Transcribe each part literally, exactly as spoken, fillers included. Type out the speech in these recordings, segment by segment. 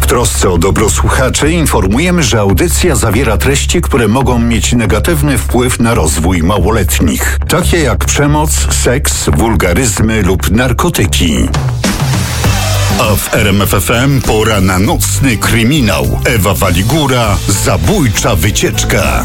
trosce o dobro słuchaczy informujemy, że audycja zawiera treści, które mogą mieć negatywny wpływ na rozwój małoletnich, takie jak przemoc, seks, wulgaryzmy lub narkotyki. A w R M F F M pora na nocny kryminał. Ewa Waligura, zabójcza wycieczka.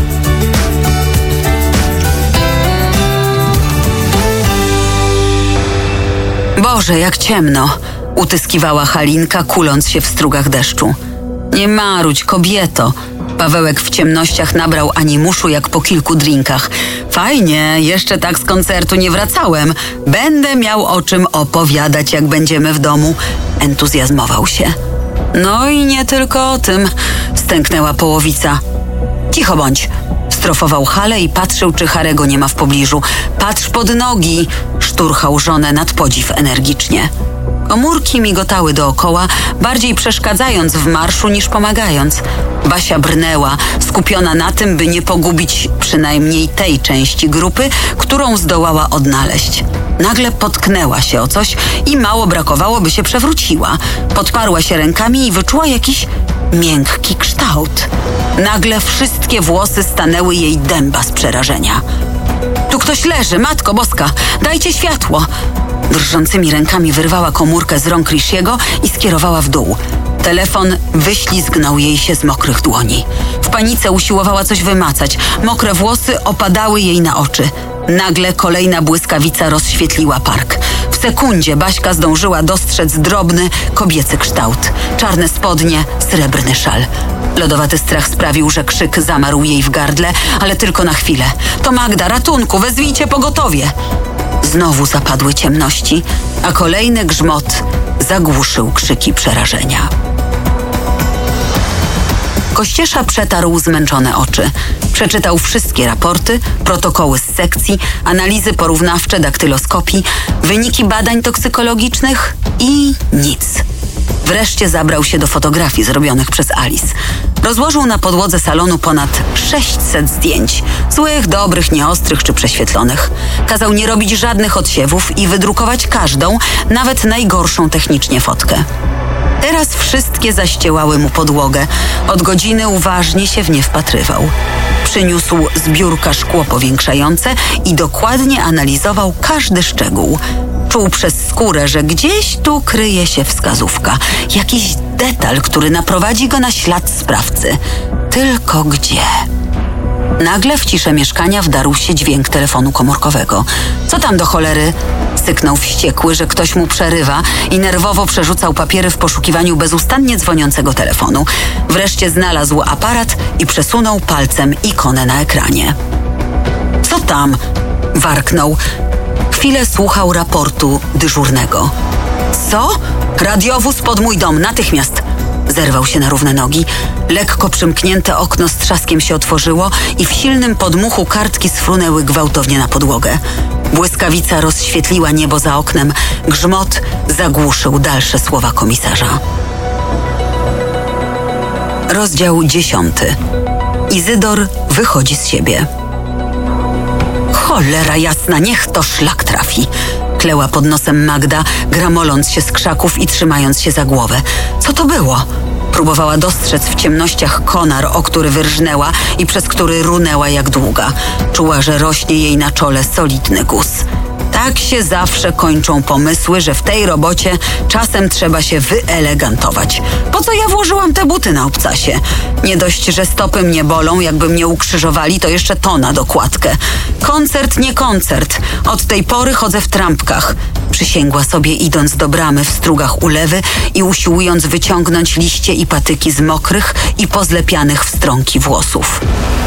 Boże, jak ciemno! Utyskiwała Halinka, kuląc się w strugach deszczu. Nie marudź, kobieto! Pawełek w ciemnościach nabrał animuszu jak po kilku drinkach. Fajnie, jeszcze tak z koncertu nie wracałem. Będę miał o czym opowiadać, jak będziemy w domu. Entuzjazmował się. No i nie tylko o tym, stęknęła połowica. Cicho bądź! Strofował Hale i patrzył, czy Harego nie ma w pobliżu. Patrz pod nogi! Szturchał żonę nad podziw energicznie. Komórki migotały dookoła, bardziej przeszkadzając w marszu niż pomagając. Basia brnęła, skupiona na tym, by nie pogubić przynajmniej tej części grupy, którą zdołała odnaleźć. Nagle potknęła się o coś i mało brakowało, by się przewróciła. Podparła się rękami i wyczuła jakiś miękki kształt. Nagle wszystkie włosy stanęły jej dęba z przerażenia. Tu ktoś leży, Matko Boska, dajcie światło! Drżącymi rękami wyrwała komórkę z rąk Rishiego i skierowała w dół. Telefon wyślizgnął jej się z mokrych dłoni. W panice usiłowała coś wymacać. Mokre włosy opadały jej na oczy. Nagle kolejna błyskawica rozświetliła park. W sekundzie Baśka zdążyła dostrzec drobny, kobiecy kształt. Czarne spodnie, srebrny szal. Lodowaty strach sprawił, że krzyk zamarł jej w gardle, ale tylko na chwilę. To Magda, ratunku, wezwijcie pogotowie! Znowu zapadły ciemności, a kolejny grzmot zagłuszył krzyki przerażenia. Kościesza przetarł zmęczone oczy. Przeczytał wszystkie raporty, protokoły z sekcji, analizy porównawcze daktyloskopii, wyniki badań toksykologicznych i nic. Wreszcie zabrał się do fotografii zrobionych przez Alice. Rozłożył na podłodze salonu ponad sześćset zdjęć. Złych, dobrych, nieostrych czy prześwietlonych. Kazał nie robić żadnych odsiewów i wydrukować każdą, nawet najgorszą technicznie fotkę. Teraz wszystkie zaściełały mu podłogę. Od godziny uważnie się w nie wpatrywał. Przyniósł z biurka szkło powiększające i dokładnie analizował każdy szczegół. Czuł przez skórę, że gdzieś tu kryje się wskazówka. Jakiś detal, który naprowadzi go na ślad sprawcy. Tylko gdzie? Nagle w ciszę mieszkania wdarł się dźwięk telefonu komórkowego. Co tam do cholery? Syknął wściekły, że ktoś mu przerywa i nerwowo przerzucał papiery w poszukiwaniu bezustannie dzwoniącego telefonu. Wreszcie znalazł aparat i przesunął palcem ikonę na ekranie. Co tam? Warknął. Chwilę słuchał raportu dyżurnego. Co? Radiowóz pod mój dom, natychmiast! Zerwał się na równe nogi. Lekko przymknięte okno z trzaskiem się otworzyło i w silnym podmuchu kartki sfrunęły gwałtownie na podłogę. Błyskawica rozświetliła niebo za oknem. Grzmot zagłuszył dalsze słowa komisarza. Rozdział dziesiąty. Izydor wychodzi z siebie. Cholera jasna, niech to szlak trafi. Kleła pod nosem Magda, gramoląc się z krzaków i trzymając się za głowę. Co to było? Próbowała dostrzec w ciemnościach konar, o który wyrżnęła i przez który runęła jak długa. Czuła, że rośnie jej na czole solidny guz. Tak się zawsze kończą pomysły, że w tej robocie czasem trzeba się wyelegantować. Po co ja włożyłam te buty na obcasie? Nie dość, że stopy mnie bolą, jakby mnie ukrzyżowali, to jeszcze to na dokładkę. Koncert nie koncert. Od tej pory chodzę w trampkach. Przysięgła sobie, idąc do bramy w strugach ulewy i usiłując wyciągnąć liście i patyki z mokrych i pozlepianych w strąki włosów.